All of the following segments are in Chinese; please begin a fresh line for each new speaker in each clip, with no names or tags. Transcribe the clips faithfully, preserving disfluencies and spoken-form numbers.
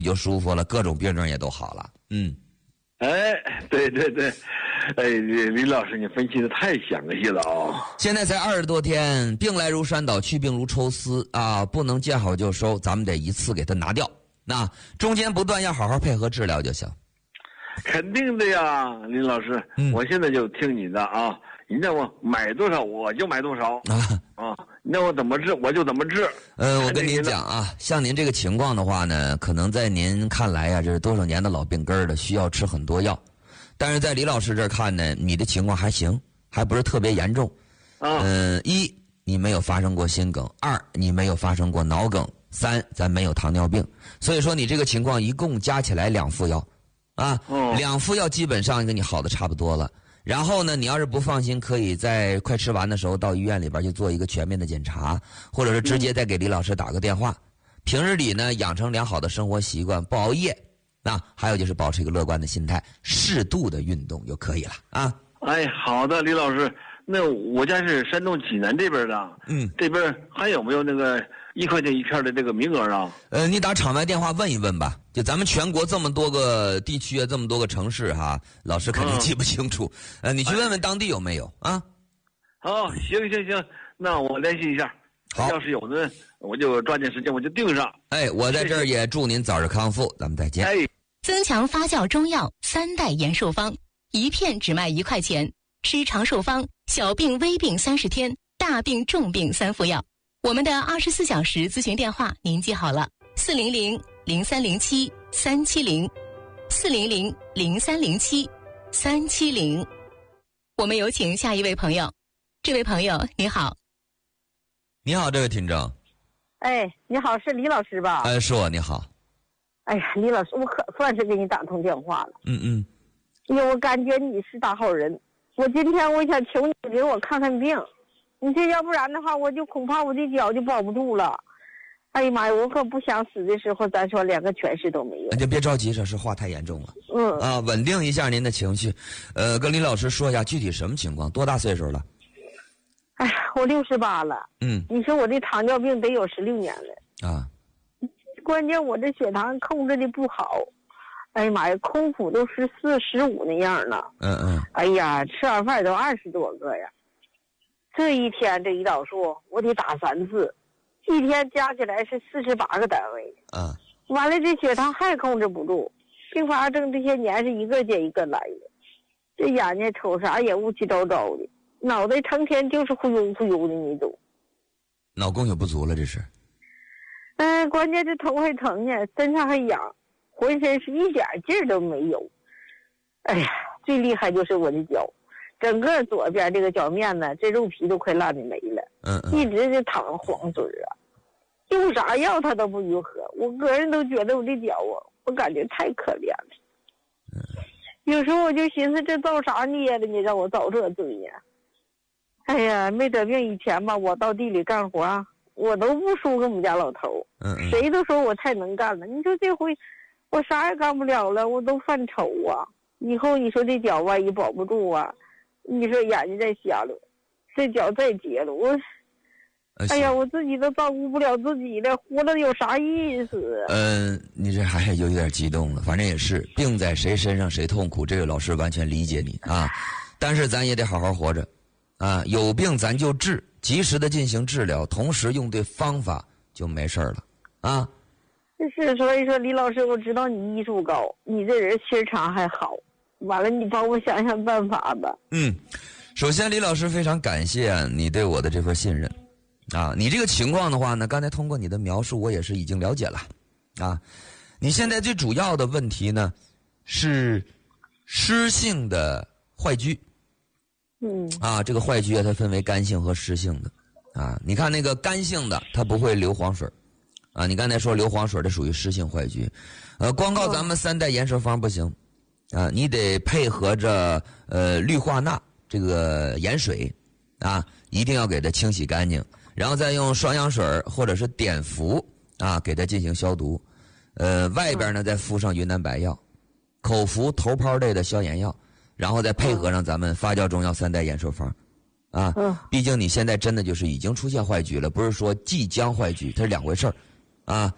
就舒服了，各种病症也都好了。嗯，
哎，对对对，哎，李老师，你分析的太详细了啊、哦！
现在才二十多天，病来如山倒，去病如抽丝啊，不能见好就收，咱们得一次给它拿掉。那中间不断要好好配合治疗就行。
肯定的呀，林老师，嗯、我现在就听你的啊。你让我买多少我就买多少啊啊！你让我怎么治我就怎么治。
呃，我跟您讲啊，像您这个情况的话呢，可能在您看来呀，这是多少年的老病根了，需要吃很多药。但是在李老师这儿看呢，你的情况还行，还不是特别严重。嗯、啊呃，一你没有发生过心梗，二你没有发生过脑梗，三咱没有糖尿病。所以说你这个情况一共加起来两副药，啊，哦、两副药基本上跟你好的差不多了。然后呢，你要是不放心，可以在快吃完的时候到医院里边去做一个全面的检查，或者是直接再给李老师打个电话。平日里呢，养成良好的生活习惯，不熬夜，那还有就是保持一个乐观的心态，适度的运动就可以了啊。
哎，好的，李老师，那我家是山东济南这边的，嗯，这边还有没有那个一块钱一片的这个名额啊？
呃，你打场外电话问一问吧。就咱们全国这么多个地区啊，这么多个城市哈，老师肯定记不清楚。嗯、呃，你去问问当地有没有啊？
好，行行行，那我联系一下。
好，
要是有呢，我就抓紧时间我就订上。
哎，我在这儿也祝您早日康复，咱们再见。
哎，
增强发酵中药三代延寿方，一片只卖一块钱，吃长寿方，小病微病三十天，大病重病三副药。我们的二十四小时咨询电话您记好了，四零零零三零七三七零，四零零零三零七三七零。我们有请下一位朋友。这位朋友你好。
你好，这位听众。
哎，你好，是李老师吧？
哎，是我，你好。
哎呀，李老师，我可算是给你打通电话了。
嗯嗯。
因为我感觉你是大好人，我今天我想求你给我看看病，你这要不然的话，我就恐怕我的脚就保不住了。哎呀妈呀，我可不想死的时候，咱说连个全尸都没有。
那就别着急，这是话太严重了。
嗯
啊，稳定一下您的情绪，呃，跟李老师说一下具体什么情况，多大岁数了？
哎呀，我六十八了。
嗯。
你说我这糖尿病得有十六年了。
啊。
关键我这血糖控制的不好，哎呀妈呀，空腹都是四十五那样了。
嗯嗯。
哎呀，吃完饭都二十多个呀。这一天这胰岛素我得打三次。一天加起来是四十八个单位
啊，
完了这血糖还控制不住，并发症这些年是一个接一个来的，这眼睛瞅啥也乌七糟糟的，脑袋成天就是忽悠忽悠的那种。
脑供血不足了这是？
嗯、呃，关键这头还疼呢，身上还痒，浑身是一点劲儿都没有。哎呀，最厉害就是我的脚。整个左边这个脚面呢，这肉皮都快烂的没了，
嗯嗯，
一直就淌黄水啊，用啥药它都不愈合。我个人都觉得我这脚啊，我感觉太可怜了。
嗯，
有时候我就寻思，这造啥孽了？你让我遭这罪呢？哎呀，没得病以前吧，我到地里干活，我都不输给我们家老头，
嗯嗯，
谁都说我太能干了。你说这回我啥也干不了了，我都犯愁啊。以后你说这脚万一保不住啊？你说眼睛再瞎了，这脚再截了，我，哎呀，我自己都照顾不了自己了，活了有啥意思？
嗯、呃，你这还是有点激动了，反正也是病在谁身上谁痛苦，这个老师完全理解你啊。但是咱也得好好活着，啊，有病咱就治，及时的进行治疗，同时用对方法就没事了，啊。
是，所以说李老师，我知道你医术高，你这人心肠还好。完了，你帮我想想办法吧。
嗯，首先李老师非常感谢你对我的这份信任，啊，你这个情况的话呢，刚才通过你的描述，我也是已经了解了，啊，你现在最主要的问题呢是湿性的坏疽，
嗯，
啊，这个坏疽它分为干性和湿性的，啊，你看那个干性的它不会流黄水，啊，你刚才说流黄水的属于湿性坏疽，呃，光靠咱们三代延寿方不行。啊，你得配合着呃氯化钠这个盐水，啊，一定要给它清洗干净，然后再用双氧水或者是碘伏啊给它进行消毒，呃，外边呢再敷上云南白药，口服头泡类的消炎药，然后再配合上咱们发酵中药三代延寿方，啊，毕竟你现在真的就是已经出现坏疽了，不是说即将坏疽，它是两回事儿，啊。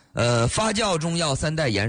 呃，发酵中药三代延